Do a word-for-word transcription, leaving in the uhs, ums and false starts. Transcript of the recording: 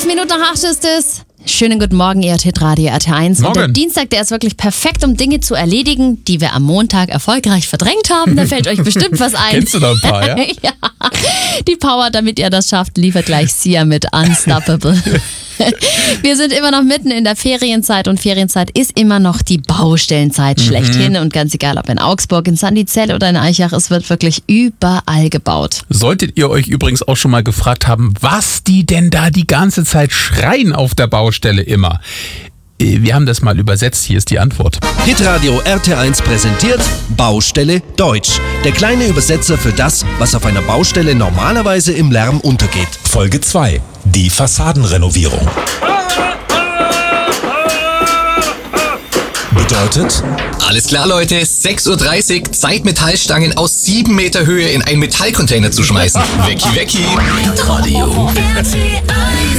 Minuten nach acht ist es. Schönen guten Morgen, ihr Hitradio R T eins. Morgen. Und der Dienstag, der ist wirklich perfekt, um Dinge zu erledigen, die wir am Montag erfolgreich verdrängt haben. Da fällt euch bestimmt was ein. Kennst du da ein paar, ja? Ja. Die Power, damit ihr das schafft, liefert gleich Sia mit Unstoppable. Wir sind immer noch mitten in der Ferienzeit und Ferienzeit ist immer noch die Baustellenzeit schlechthin. Mhm. Und ganz egal, ob in Augsburg, in Sandizell oder in Eichach, es wird wirklich überall gebaut. Solltet ihr euch übrigens auch schon mal gefragt haben, was die denn da die ganze Zeit schreien auf der Baustelle immer? Wir haben das mal übersetzt, hier ist die Antwort. Hitradio R T eins präsentiert Baustelle Deutsch. Der kleine Übersetzer für das, was auf einer Baustelle normalerweise im Lärm untergeht. Folge zwei. Die Fassadenrenovierung. Bedeutet? Alles klar, Leute, sechs Uhr dreißig, Zeit, Metallstangen aus sieben Meter Höhe in einen Metallcontainer zu schmeißen. Wecki, wecki. Hitradio R T eins